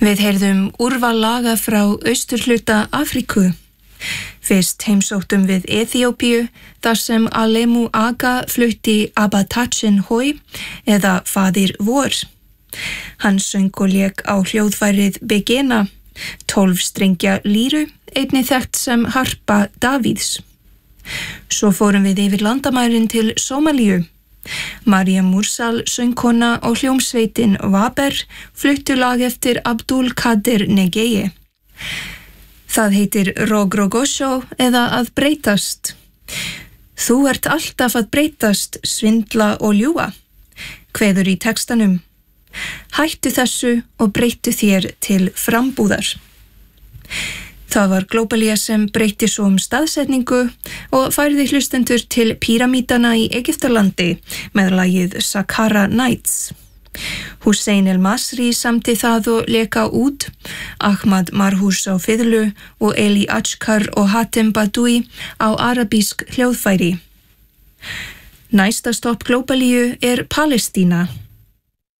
Við heyrðum úrval laga frá austurhluta Afríku. Fyrst heimsóttum við Eþíópíu þar sem Alemu Aga flutti Abatachin Hoi eða Faðir vor. Hann söng og lék á hljóðfærið Begena, 12 strengja líru, einnig þekkt sem harpa Davíðs. Svo fórum við yfir landamærin til Sómalíu. Maria Mursal, söngkona og hljómsveitin Waber fluttu lag eftir Abdul Kadir Negeye. Það heitir Rogrogosho eða að breytast. Þú ert alltaf að breytast, svindla og ljúga, kveður í textanum. Hættu þessu og breyttu þér til frambúðar. Það var Globalia sem breytti svo staðsetningu og færði hlustendur til píramítana í Egyptalandi með lagið Saqqara Nights. Hussein el-Masri samti það og leka út, Ahmad Marhous á fiðlu og Eli Achkar og Hatem Badoui á arabísk hljóðfæri. Næsta stopp Globaliu er Palestína.